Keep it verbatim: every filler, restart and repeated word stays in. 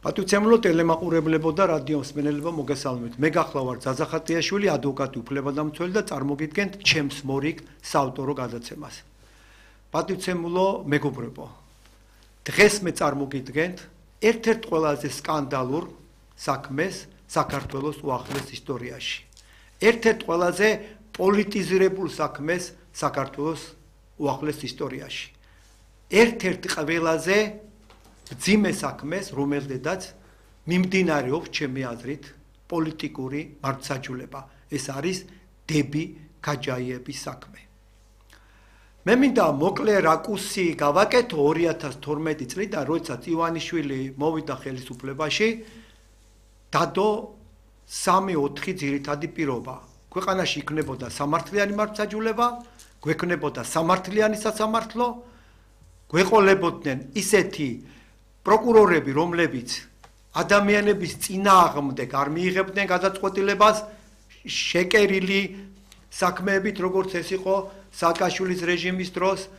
პატივცემულო ტელემაყურებლებო და რადიო მსმენელებო მოგესალმებით. მე გახლავართ ზაზა ხატიაშვილი, ადვოკატი, უფლებადამცველი და წარმოგიდგენთ ჩემს მორიგ საავტორო გადაცემას. პატივცემულო მეგობრებო, დღეს მე წარმოგიდგენთ ერთ-ერთ ყველაზე სკანდალურ საქმეს საქართველოს უახლეს ისტორიაში. ერთ-ერთ ყველაზე პოლიტიზირებულ საქმეს საქართველოს უახლეს ისტორიაში. ერთ-ერთ ყველაზე ძიმე საქმეს, რომელზედაც მიმდინარეობს ჩემი აზრით პოლიტიკური მართლმსაჯულება. ეს არის დები ქაჯაიების საქმე. მე მინდა მოკლე რაკურსი გავაკეთო ორი ათას თორმეტი წლიდან, როდესაც ივანიშვილი მოვიდა ხელისუფლებაში, დადო სამი ოთხი ძირითადი პირობა. ქვეყანაში იქნებოდა სამართლიანი მართლმსაჯულება, გვექნებოდა სამართლიანი სასამართლო, გვეყოლებოდნენ ისეთი პროკურორები, რომლებიც ადამიანების წინააღმდეგ არ მიიღებდნენ გადაწყვეტილებას, შეკერილი საქმეებით, როგორც ეს იყო სააკაშვილის რეჟიმის დროს,